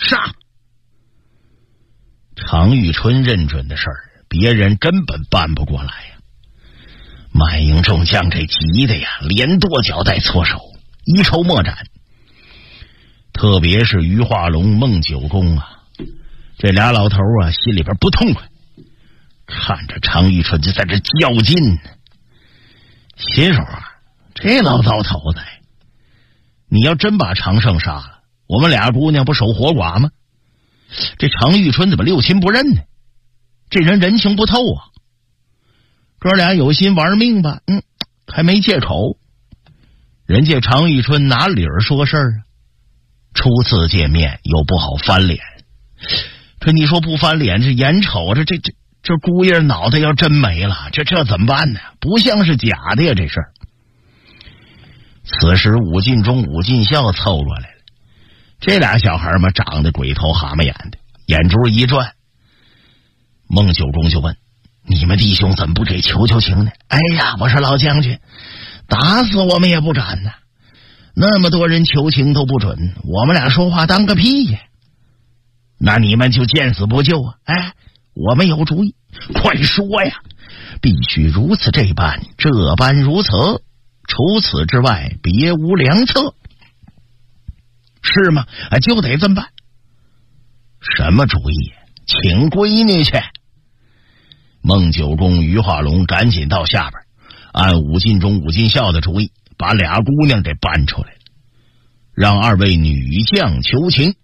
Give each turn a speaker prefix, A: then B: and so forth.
A: 杀！常遇春认准的事儿，别人根本办不过来呀。满营众将这急的呀，连跺脚带搓手，一筹莫展。特别是于化龙、孟九公啊，这俩老头啊，心里边不痛快，看着常遇春就在这较劲呢。心说啊，这老糟头子，你要真把常胜杀了，我们俩姑娘不守活寡吗？这常遇春怎么六亲不认呢？这人人情不透啊！哥俩有心玩命吧，还没借口。人家常遇春拿理儿说事儿啊，初次见面又不好翻脸。这你说不翻脸，这眼瞅着这姑爷脑袋要真没了，这怎么办呢？不像是假的呀，这事儿。此时武进忠、武进孝凑过来了，这俩小孩嘛，长得鬼头蛤蟆眼的，眼珠一转。孟九公就问：你们弟兄怎么不给求求情呢？哎呀，我说老将军，打死我们也不敢呐，那么多人求情都不准，我们俩说话当个屁呀！那你们就见死不救啊？哎，我们有主意，快说呀！必须如此这般，这般如此，除此之外别无良策。是吗？就得这么办。什么主意？请闺女去。孟九公、于化龙赶紧到下边，按武进忠、武进孝的主意，把俩姑娘给搬出来了，让二位女将求情。